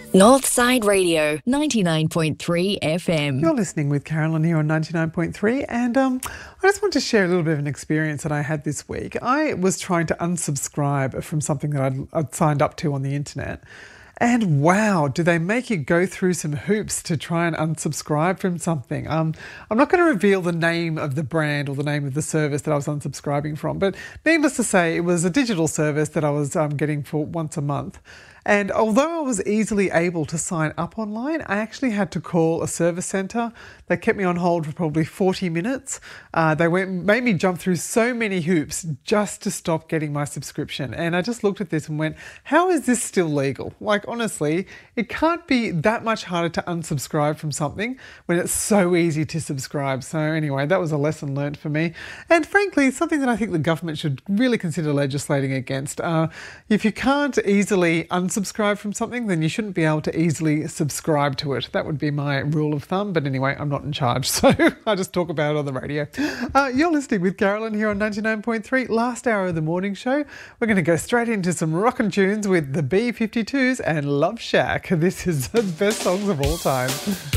Northside Radio, 99.3 FM. You're listening with Carolyn here on 99.3, and I just want to share a little bit of an experience that I had this week. I was trying to unsubscribe from something that I'd signed up to on the internet, and wow, do they make you go through some hoops to try and unsubscribe from something. I'm not going to reveal the name of the brand or the name of the service that I was unsubscribing from, but needless to say, it was a digital service that I was getting for once a month. And although I was easily able to sign up online, I actually had to call a service centre. They kept me on hold for probably 40 minutes. They made me jump through so many hoops just to stop getting my subscription. And I just looked at this and went, how is this still legal? Like, honestly, it can't be that much harder to unsubscribe from something when it's so easy to subscribe. So anyway, that was a lesson learned for me. And frankly, something that I think the government should really consider legislating against. If you can't easily unsubscribe from something, then you shouldn't be able to easily subscribe to it. That would be my rule of thumb. But anyway, I'm not in charge, so I just talk about it on the radio. You're listening with Carolyn here on 99.3, last hour of the morning show. We're going to go straight into some rockin' tunes with the B-52s and Love Shack. This is the best songs of all time.